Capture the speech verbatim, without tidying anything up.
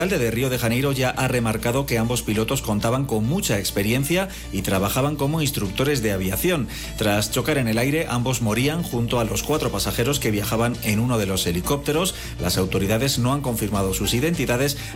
El alcalde de Río de Janeiro ya ha remarcado que ambos pilotos contaban con mucha experiencia y trabajaban como instructores de aviación. Tras chocar en el aire, ambos morían junto a los cuatro pasajeros que viajaban en uno de los helicópteros. Las autoridades no han confirmado sus identidades,